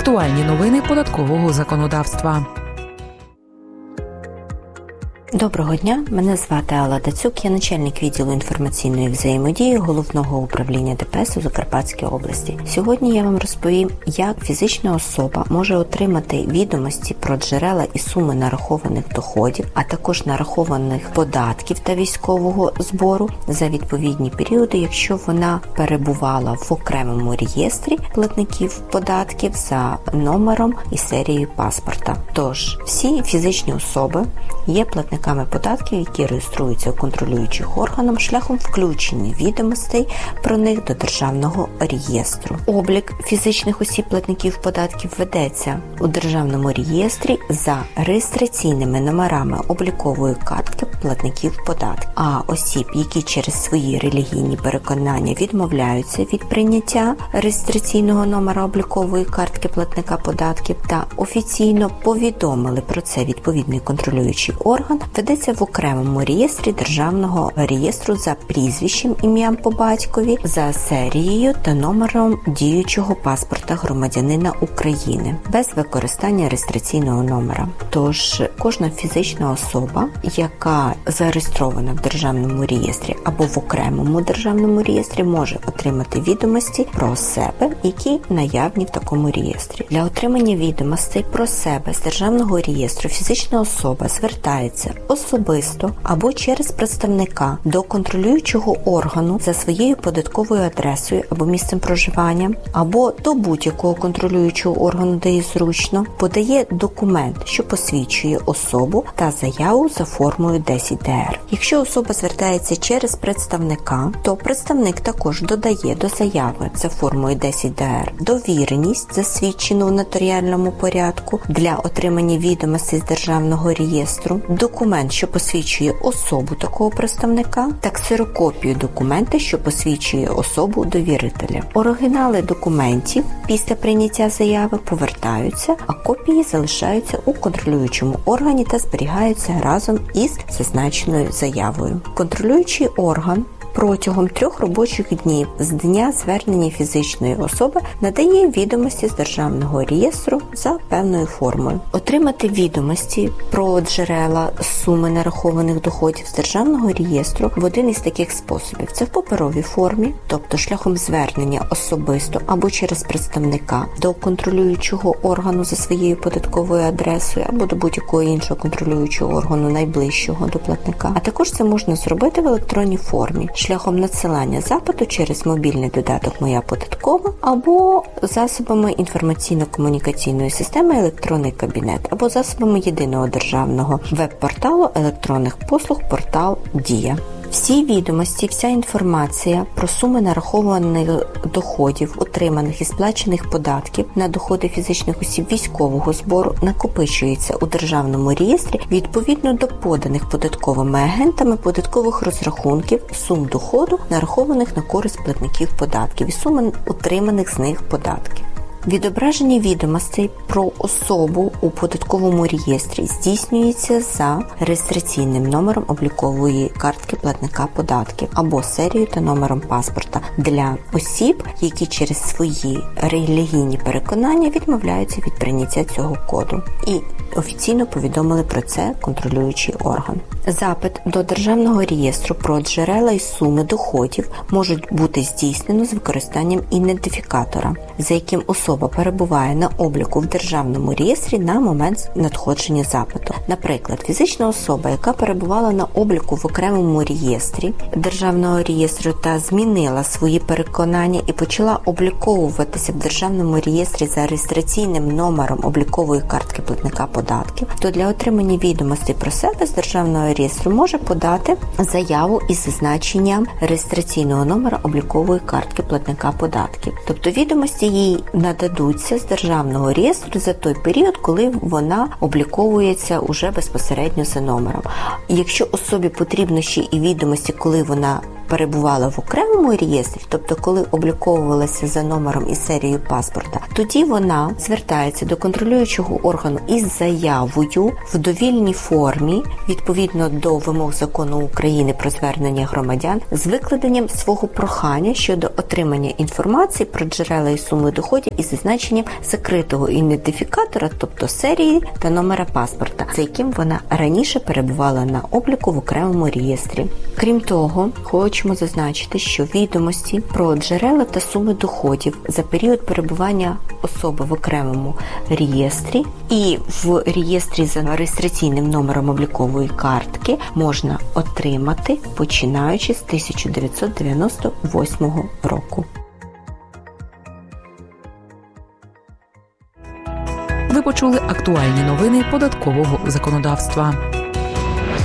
Актуальні новини податкового законодавства. Доброго дня, мене звати Алла Дацюк, я начальник відділу інформаційної взаємодії Головного управління ДПС у Закарпатській області. Сьогодні я вам розповім, як фізична особа може отримати відомості про джерела і суми нарахованих доходів, а також нарахованих податків та військового збору за відповідні періоди, якщо вона перебувала в окремому реєстрі платників податків за номером і серією паспорта. Тож, всі фізичні особи є платниками податків, які реєструються у контролюючих органах шляхом включення відомостей про них до Державного реєстру. Облік фізичних осіб платників податків ведеться у Державному реєстрі за реєстраційними номерами облікової картки платників податків. А осіб, які через свої релігійні переконання відмовляються від прийняття реєстраційного номера облікової картки платника податків та офіційно повідомили про це відповідний контролюючий орган, ведеться в окремому реєстрі Державного реєстру за прізвищем, ім'ям по батькові, за серією та номером діючого паспорта громадянина України, без використання реєстраційного номера. Тож, кожна фізична особа, яка зареєстрована в Державному реєстрі або в окремому Державному реєстрі, може отримати відомості про себе, які наявні в такому реєстрі. Для отримання відомостей про себе з Державного реєстру фізична особа звертається особисто або через представника до контролюючого органу за своєю податковою адресою або місцем проживання, або до будь-якого контролюючого органу, де їй зручно, подає документ, що посвідчує особу, та заяву за формою 10-ДР. Якщо особа звертається через представника, то представник також додає до заяви за формою 10-ДР довіреність, засвідчену в нотаріальному порядку для отримання відомостей з Державного реєстру, документ, що посвідчує особу такого представника, та ксерокопію документа, що посвідчує особу довірителя. Оригінали документів після прийняття заяви повертаються, а копії залишаються у контролюючому органі та зберігаються разом із зазначеною заявою. Контролюючий орган протягом 3 робочих днів з дня звернення фізичної особи надає відомості з Державного реєстру за певною формою. Отримати відомості про джерела суми нарахованих доходів з Державного реєстру в один із таких способів. Це в паперовій формі, тобто шляхом звернення особисто або через представника до контролюючого органу за своєю податковою адресою або до будь-якого іншого контролюючого органу найближчого до платника. А також це можна зробити в електронній формі шляхом надсилання запиту через мобільний додаток «Моя податкова» або засобами інформаційно-комунікаційної системи «Електронний кабінет» або засобами єдиного державного веб-порталу електронних послуг «Портал Дія». Всі відомості, вся інформація про суми нарахованих доходів, отриманих і сплачених податків на доходи фізичних осіб військового збору накопичується у Державному реєстрі відповідно до поданих податковими агентами податкових розрахунків сум доходу, нарахованих на користь платників податків і суми отриманих з них податків. Відображення відомостей про особу у податковому реєстрі здійснюється за реєстраційним номером облікової картки платника податків або серією та номером паспорта для осіб, які через свої релігійні переконання відмовляються від прийняття цього коду і офіційно повідомили про це контролюючий орган. Запит до Державного реєстру про джерела і суми доходів можуть бути здійснено з використанням ідентифікатора, за яким особа перебуває на обліку в Державному реєстрі на момент надходження запиту. Наприклад, фізична особа, яка перебувала на обліку в окремому реєстрі Державного реєстру та змінила свої переконання і почала обліковуватися в Державному реєстрі за реєстраційним номером облікової картки платника податків, то для отримання відомостей про себе з Державного реєстру може подати заяву із зазначенням реєстраційного номера облікової картки платника податків. Тобто відомості їй нададуться з Державного реєстру за той період, коли вона обліковується уже безпосередньо за номером. Якщо особі потрібно ще і відомості, коли вона перебувала в окремому реєстрі, тобто коли обліковувалася за номером і серією паспорта, тоді вона звертається до контролюючого органу із заявою в довільній формі, відповідно до вимог Закону України про звернення громадян, з викладенням свого прохання щодо отримання інформації про джерела і суми доходів із зазначенням закритого ідентифікатора, тобто серії та номера паспорта, за яким вона раніше перебувала на обліку в окремому реєстрі. Крім того, хочемо зазначити, що відомості про джерела та суми доходів за період перебування особи в окремому реєстрі і в реєстрі за реєстраційним номером облікової картки можна отримати, починаючи з 1998 року. Ви почули актуальні новини податкового законодавства.